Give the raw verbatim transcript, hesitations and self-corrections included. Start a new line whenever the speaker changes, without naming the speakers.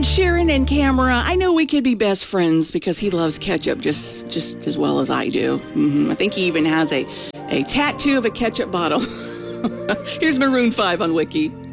Sharon and Camera, I know we could be best friends because he loves ketchup just just as well as I do. Mm-hmm. I think he even has a, a tattoo of a ketchup bottle. Here's Maroon five on Wiki.